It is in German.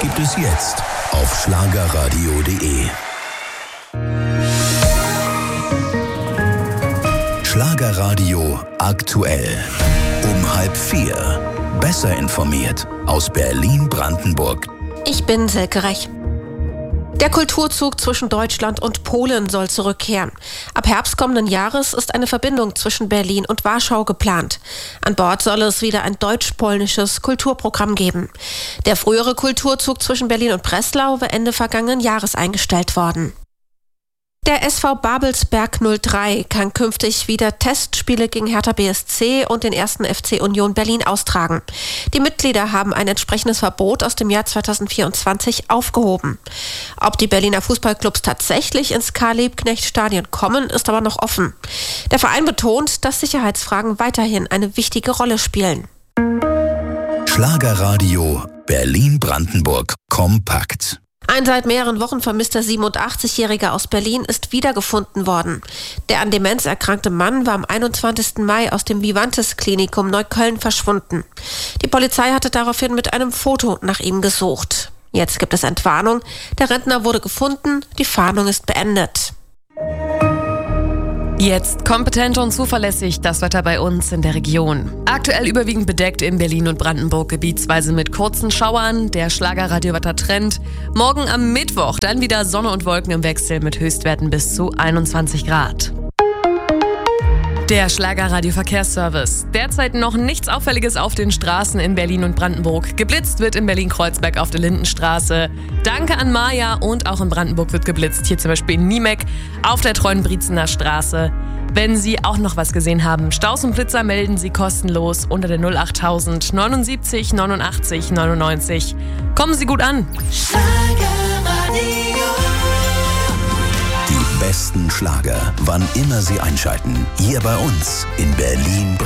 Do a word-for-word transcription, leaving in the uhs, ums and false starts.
gibt es jetzt auf schlagerradio punkt de. Schlagerradio aktuell. Um halb vier. Besser informiert aus Berlin-Brandenburg. Ich bin Silke Rech. Der Kulturzug zwischen Deutschland und Polen soll zurückkehren. Ab Herbst kommenden Jahres ist eine Verbindung zwischen Berlin und Warschau geplant. An Bord soll es wieder ein deutsch-polnisches Kulturprogramm geben. Der frühere Kulturzug zwischen Berlin und Breslau war Ende vergangenen Jahres eingestellt worden. Der S V Babelsberg null drei kann künftig wieder Testspiele gegen Hertha B S C und den ersten F C Union Berlin austragen. Die Mitglieder haben ein entsprechendes Verbot aus dem Jahr zweitausendvierundzwanzig aufgehoben. Ob die Berliner Fußballclubs tatsächlich ins Karl-Liebknecht-Stadion kommen, ist aber noch offen. Der Verein betont, dass Sicherheitsfragen weiterhin eine wichtige Rolle spielen. Schlagerradio Berlin-Brandenburg kompakt. Ein seit mehreren Wochen vermisster siebenundachtzigjähriger aus Berlin ist wiedergefunden worden. Der an Demenz erkrankte Mann war am einundzwanzigsten Mai aus dem Vivantes-Klinikum Neukölln verschwunden. Die Polizei hatte daraufhin mit einem Foto nach ihm gesucht. Jetzt gibt es Entwarnung. Der Rentner wurde gefunden, die Fahndung ist beendet. Jetzt kompetent und zuverlässig das Wetter bei uns in der Region. Aktuell überwiegend bedeckt in Berlin und Brandenburg, gebietsweise mit kurzen Schauern. Der Schlagerradio-Wetter-Trend. Morgen am Mittwoch dann wieder Sonne und Wolken im Wechsel mit Höchstwerten bis zu einundzwanzig Grad. Der Schlagerradio-Verkehrsservice. Derzeit noch nichts Auffälliges auf den Straßen in Berlin und Brandenburg. Geblitzt wird in Berlin-Kreuzberg auf der Lindenstraße. Danke an Maja, und auch in Brandenburg wird geblitzt. Hier zum Beispiel in Niemek auf der Treuenbrietzener Straße. Wenn Sie auch noch was gesehen haben, Staus und Blitzer, melden Sie kostenlos unter der null achttausend neunundsiebzig neunundachtzig neunundneunzig. Kommen Sie gut an. Die besten Schlager, wann immer Sie einschalten. Hier bei uns in Berlin.